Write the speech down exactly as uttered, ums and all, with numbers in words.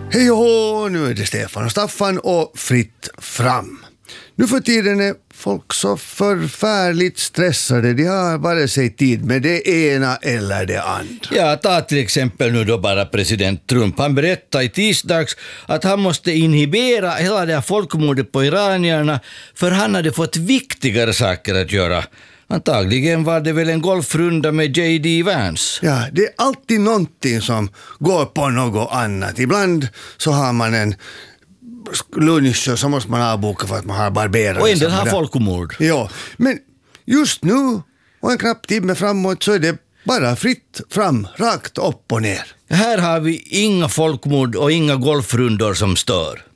Hej och nu är det Stefan och Staffan och fritt fram. Nu för tiden är folk så förfärligt stressade. De har vare sig tid med det ena eller det andra. Ja, ta till exempel nu då bara president Trump. Han berättade i tisdags att han måste inhibera hela det här folkmordet på iranierna för han hade fått viktigare saker att göra. Antagligen var det väl en golfrunda med J D Vance. Ja, det är alltid någonting som går på något annat. Ibland så har man en lunch och så måste man avboka för att man har barberat. Och en del har folkmord. Ja, men just nu och en knapp timme framåt så är det bara fritt fram, rakt upp och ner. Här har vi inga folkmord och inga golfrundor som stör.